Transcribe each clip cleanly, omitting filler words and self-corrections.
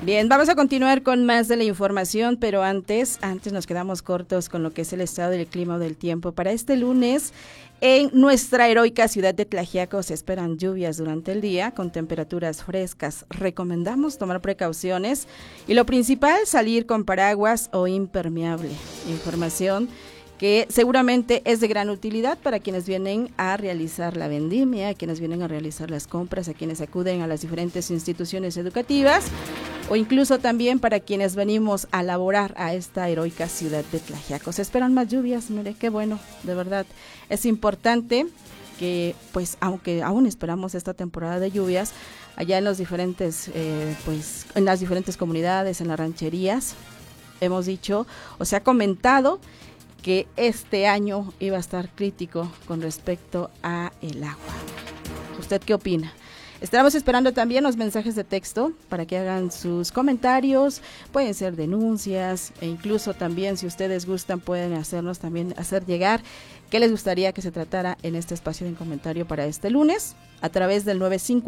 Bien, vamos a continuar con más de la información, pero antes nos quedamos cortos con lo que es el estado del clima o del tiempo. Para este lunes, en nuestra heroica ciudad de Tlaxiaco se esperan lluvias durante el día con temperaturas frescas. Recomendamos tomar precauciones y lo principal, salir con paraguas o impermeable. Información que seguramente es de gran utilidad para quienes vienen a realizar la vendimia, a quienes vienen a realizar las compras, a quienes acuden a las diferentes instituciones educativas o incluso también para quienes venimos a laborar a esta heroica ciudad de Tlaxiaco. Se esperan más lluvias, mire, qué bueno, de verdad. Es importante que, pues, aunque aún esperamos esta temporada de lluvias, allá en los diferentes, en las diferentes comunidades, en las rancherías, hemos dicho, o se ha comentado que este año iba a estar crítico con respecto a el agua. ¿Usted qué opina? Estamos esperando también los mensajes de texto para que hagan sus comentarios, pueden ser denuncias e incluso también si ustedes gustan pueden hacernos también hacer llegar qué les gustaría que se tratara en este espacio de comentario para este lunes a través del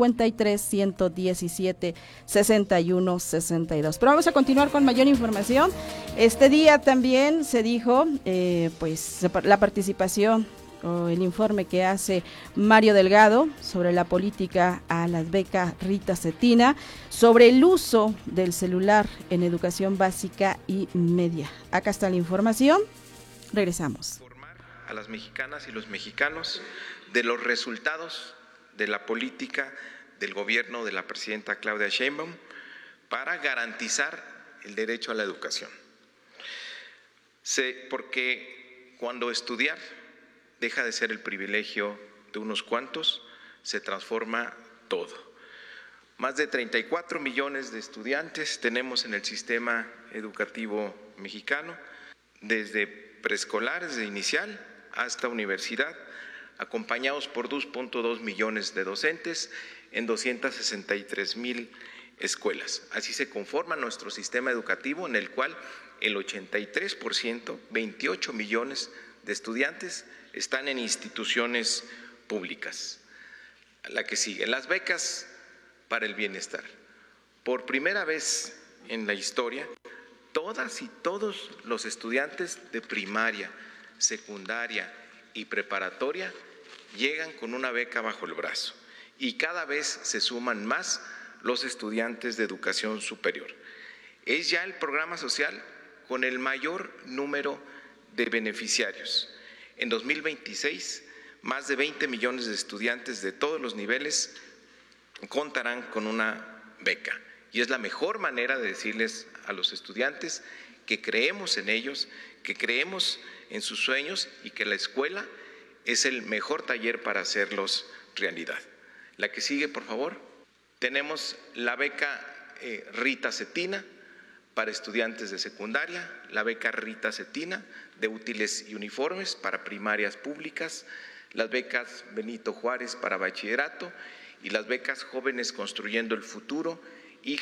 953-117-6162. Pero vamos a continuar con mayor información. Este día también se dijo la participación o el informe que hace Mario Delgado sobre la política a las becas Rita Cetina, sobre el uso del celular en educación básica y media. Acá está la información, regresamos. Informar a las mexicanas y los mexicanos de los resultados de la política del gobierno de la presidenta Claudia Sheinbaum para garantizar el derecho a la educación. Porque cuando estudiar deja de ser el privilegio de unos cuantos, se transforma todo. Más de 34 millones de estudiantes tenemos en el sistema educativo mexicano, desde preescolar, desde inicial hasta universidad, acompañados por 2.2 millones de docentes en 263,000 escuelas. Así se conforma nuestro sistema educativo, en el cual el 83%, 28 millones de estudiantes, están en instituciones públicas. La que sigue, las becas para el bienestar. Por primera vez en la historia, todas y todos los estudiantes de primaria, secundaria y preparatoria llegan con una beca bajo el brazo y cada vez se suman más los estudiantes de educación superior. Es ya el programa social con el mayor número de beneficiarios. En 2026, más de 20 millones de estudiantes de todos los niveles contarán con una beca. Y es la mejor manera de decirles a los estudiantes que creemos en ellos, que creemos en sus sueños y que la escuela es el mejor taller para hacerlos realidad. La que sigue, por favor. Tenemos la beca Rita Cetina para estudiantes de secundaria, la beca Rita Cetina de útiles y uniformes para primarias públicas, las becas Benito Juárez para bachillerato y las becas Jóvenes Construyendo el Futuro y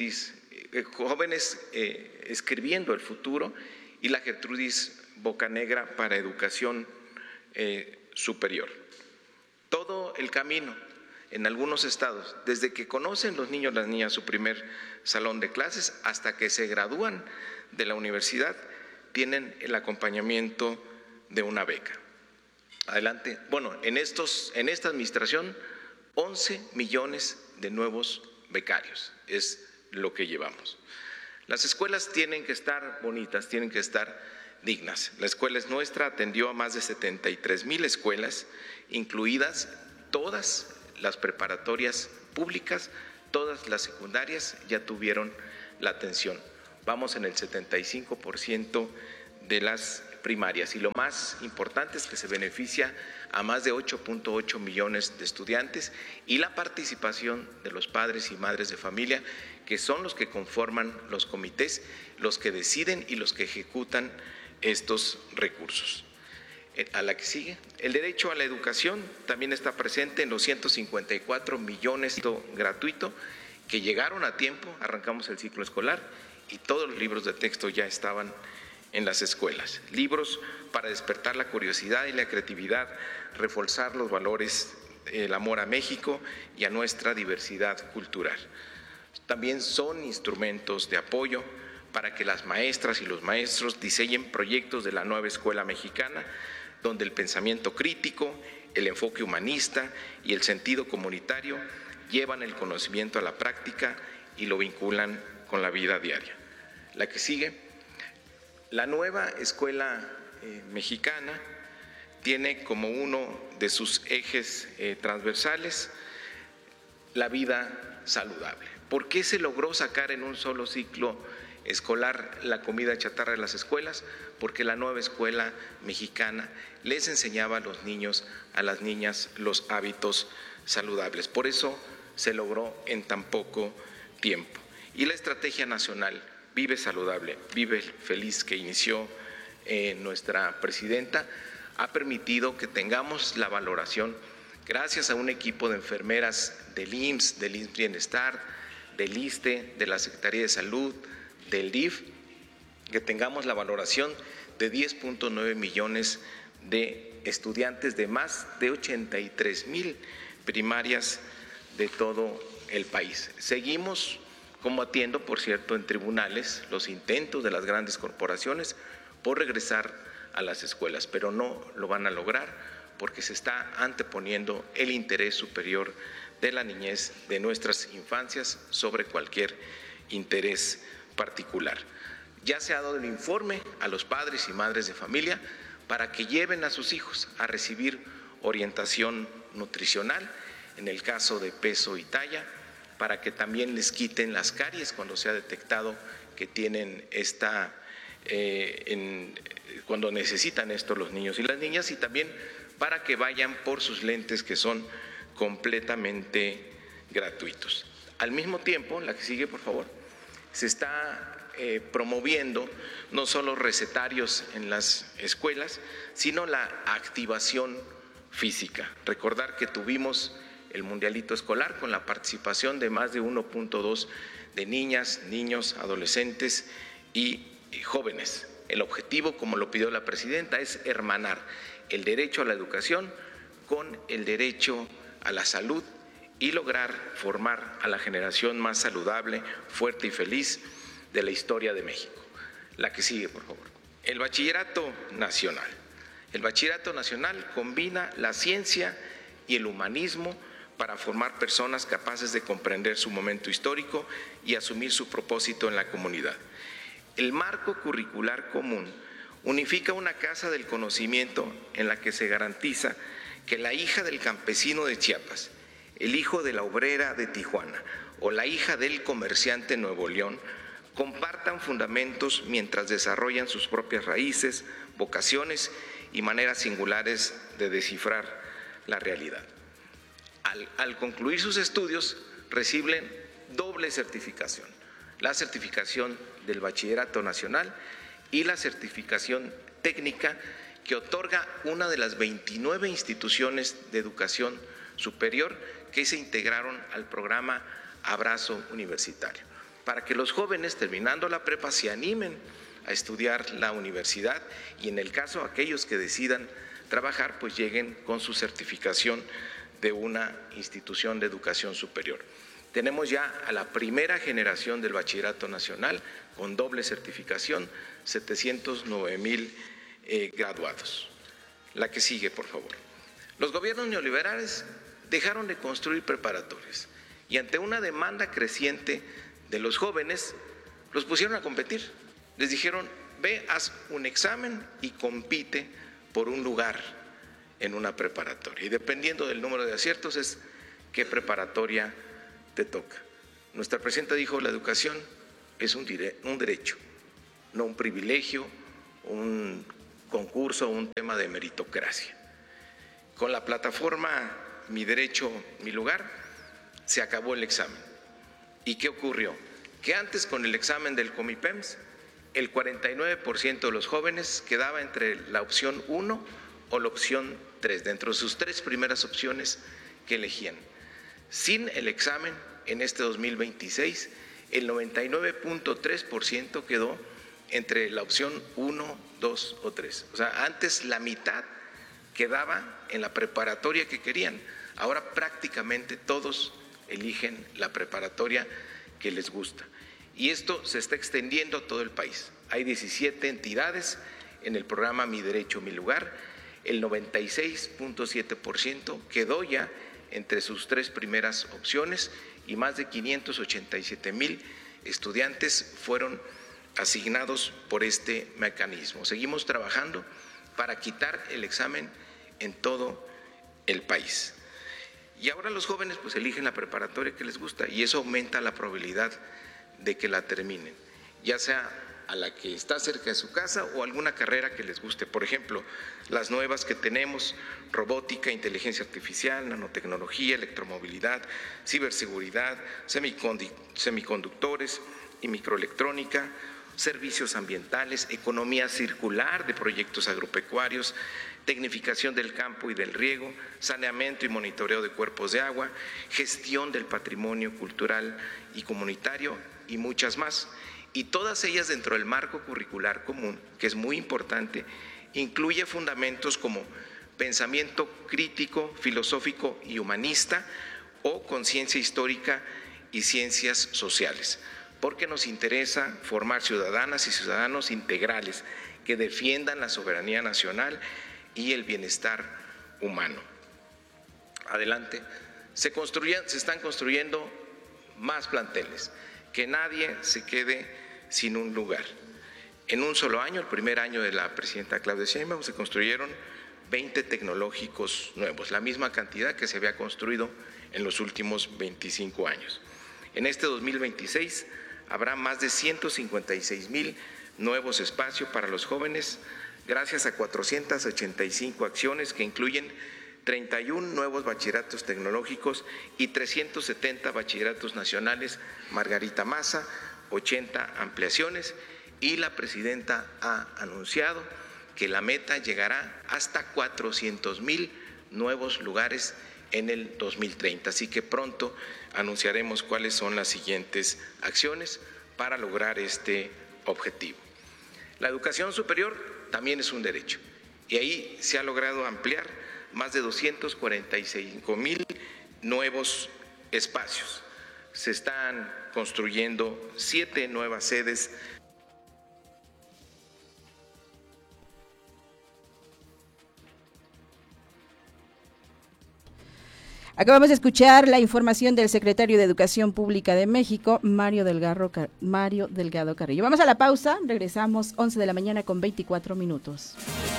Jóvenes Escribiendo el Futuro y la Gertrudis Bocanegra para educación superior. Todo el camino en algunos estados, desde que conocen los niños y las niñas su primer salón de clases hasta que se gradúan de la universidad, tienen el acompañamiento de una beca. Adelante. Bueno, en esta administración, 11 millones de nuevos becarios es lo que llevamos. Las escuelas tienen que estar bonitas, tienen que estar dignas. La escuela es nuestra, atendió a más de 73,000 escuelas, incluidas todas las preparatorias públicas, todas las secundarias ya tuvieron la atención. Vamos en el 75% de las primarias y lo más importante es que se beneficia a más de 8.8 millones de estudiantes y la participación de los padres y madres de familia, que son los que conforman los comités, los que deciden y los que ejecutan estos recursos. A la que sigue, el derecho a la educación también está presente en los 154 millones gratuito que llegaron a tiempo, arrancamos el ciclo escolar y todos los libros de texto ya estaban en las escuelas. Libros para despertar la curiosidad y la creatividad, reforzar los valores, el amor a México y a nuestra diversidad cultural. También son instrumentos de apoyo para que las maestras y los maestros diseñen proyectos de la nueva escuela mexicana, donde el pensamiento crítico, el enfoque humanista y el sentido comunitario llevan el conocimiento a la práctica y lo vinculan con la vida diaria. La que sigue, la nueva escuela mexicana tiene como uno de sus ejes transversales la vida saludable. ¿Por qué se logró sacar en un solo ciclo escolar la comida chatarra de las escuelas? Porque la nueva escuela mexicana les enseñaba a los niños, a las niñas, los hábitos saludables. Por eso se logró en tan poco tiempo. Y la estrategia nacional Vive Saludable, Vive Feliz, que inició nuestra presidenta, ha permitido que tengamos la valoración, gracias a un equipo de enfermeras del IMSS, del IMSS Bienestar, del ISSSTE, de la Secretaría de Salud, del DIF, que tengamos la valoración de 10.9 millones de estudiantes de más de 83,000 primarias de todo el país. Seguimos combatiendo, por cierto, en tribunales los intentos de las grandes corporaciones por regresar a las escuelas, pero no lo van a lograr porque se está anteponiendo el interés superior de la niñez, de nuestras infancias, sobre cualquier interés particular. Ya se ha dado el informe a los padres y madres de familia para que lleven a sus hijos a recibir orientación nutricional, en el caso de peso y talla, para que también les quiten las caries cuando se ha detectado que tienen cuando necesitan esto los niños y las niñas, y también para que vayan por sus lentes, que son completamente gratuitos. Al mismo tiempo, la que sigue, por favor, se está promoviendo no solo recetarios en las escuelas, sino la activación física. Recordar que tuvimos el Mundialito Escolar con la participación de más de 1.2 de niñas, niños, adolescentes y jóvenes. El objetivo, como lo pidió la presidenta, es hermanar el derecho a la educación con el derecho a la salud y lograr formar a la generación más saludable, fuerte y feliz de la historia de México. La que sigue, por favor. El Bachillerato Nacional. El Bachillerato Nacional combina la ciencia y el humanismo para formar personas capaces de comprender su momento histórico y asumir su propósito en la comunidad. El marco curricular común unifica una casa del conocimiento en la que se garantiza que la hija del campesino de Chiapas, el hijo de la obrera de Tijuana o la hija del comerciante de Nuevo León compartan fundamentos mientras desarrollan sus propias raíces, vocaciones y maneras singulares de descifrar la realidad. Al concluir sus estudios, reciben doble certificación: la certificación del Bachillerato Nacional y la certificación técnica que otorga una de las 29 instituciones de educación superior que se integraron al programa Abrazo Universitario, para que los jóvenes, terminando la prepa, se animen a estudiar la universidad y, en el caso aquellos que decidan trabajar, pues lleguen con su certificación de una institución de educación superior. Tenemos ya a la primera generación del Bachillerato Nacional con doble certificación, 709,000 graduados. La que sigue, por favor. Los gobiernos neoliberales dejaron de construir preparatorias y, ante una demanda creciente de los jóvenes, los pusieron a competir. Les dijeron: ve, haz un examen y compite por un lugar en una preparatoria. Y dependiendo del número de aciertos es qué preparatoria te toca. Nuestra presidenta dijo: la educación es un derecho, no un privilegio, un concurso, un tema de meritocracia. Con la plataforma Mi Derecho, Mi Lugar, se acabó el examen. ¿Y qué ocurrió? Que antes, con el examen del Comipems, el 49% de los jóvenes quedaba entre la opción 1 o la opción 3, dentro de sus 3 primeras opciones que elegían. Sin el examen, en este 2026, el 99.3% quedó entre la opción 1, 2 o 3. O sea, antes la mitad quedaba en la preparatoria que querían. Ahora prácticamente todos eligen la preparatoria que les gusta. Y esto se está extendiendo a todo el país. Hay 17 entidades en el programa Mi Derecho, Mi Lugar. El 96.7% quedó ya entre sus 3 primeras opciones y más de 587,000 estudiantes fueron asignados por este mecanismo. Seguimos trabajando para quitar el examen en todo el país. Y ahora los jóvenes pues eligen la preparatoria que les gusta y eso aumenta la probabilidad de que la terminen, ya sea a la que está cerca de su casa o alguna carrera que les guste. Por ejemplo, las nuevas que tenemos, robótica, inteligencia artificial, nanotecnología, electromovilidad, ciberseguridad, semiconductores y microelectrónica, servicios ambientales, economía circular de proyectos agropecuarios, tecnificación del campo y del riego, saneamiento y monitoreo de cuerpos de agua, gestión del patrimonio cultural y comunitario y muchas más. Y todas ellas dentro del marco curricular común, que es muy importante, incluye fundamentos como pensamiento crítico, filosófico y humanista o conciencia histórica y ciencias sociales, porque nos interesa formar ciudadanas y ciudadanos integrales que defiendan la soberanía nacional y el bienestar humano. Adelante. Se están construyendo más planteles, que nadie se quede sin un lugar. En un solo año, el primer año de la presidenta Claudia Sheinbaum, se construyeron 20 tecnológicos nuevos, la misma cantidad que se había construido en los últimos 25 años. En este 2026 habrá más de 156,000 nuevos espacios para los jóvenes, gracias a 485 acciones que incluyen 31 nuevos bachilleratos tecnológicos y 370 bachilleratos nacionales Margarita Maza, 80 ampliaciones, y la presidenta ha anunciado que la meta llegará hasta 400,000 nuevos lugares en el 2030. Así que pronto anunciaremos cuáles son las siguientes acciones para lograr este objetivo. La educación superior también es un derecho y ahí se ha logrado ampliar más de 245,000 nuevos espacios. Se están construyendo 7 nuevas sedes. Acabamos de escuchar la información del secretario de Educación Pública de México, Mario Delgado Carrillo. Vamos a la pausa, regresamos 11 de la mañana con 24 minutos.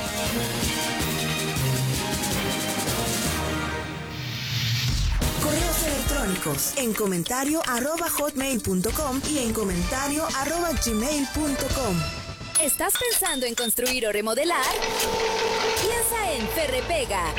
Correos electrónicos en comentario@hotmail.com y en comentario@gmail.com. ¿Estás pensando en construir o remodelar? Piensa en Ferrepega.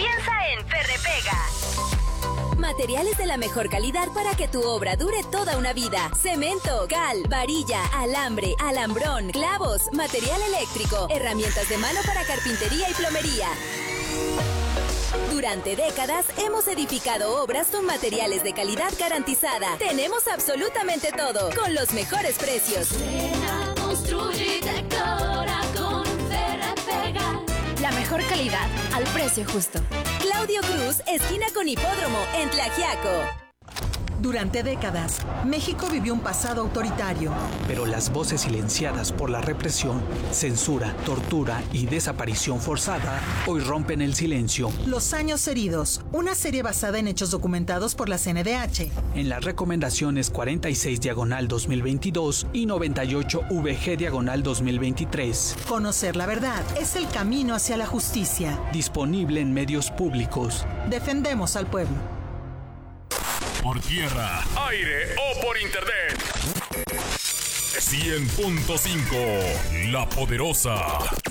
Materiales de la mejor calidad para que tu obra dure toda una vida. Cemento, cal, varilla, alambre, alambrón, clavos, material eléctrico, herramientas de mano para carpintería y plomería. Durante décadas hemos edificado obras con materiales de calidad garantizada. Tenemos absolutamente todo, con los mejores precios. Ven a construir y decora con Ferrepega. La mejor calidad al precio justo. Claudio Cruz, esquina con Hipódromo, en Tlaxiaco. Durante décadas, México vivió un pasado autoritario. Pero las voces silenciadas por la represión, censura, tortura y desaparición forzada hoy rompen el silencio. Los años heridos, una serie basada en hechos documentados por la CNDH. En las recomendaciones 46/2022 y 98/VG/2023. Conocer la verdad es el camino hacia la justicia. Disponible en medios públicos. Defendemos al pueblo. Por tierra, aire o por internet. 100.5, La Poderosa.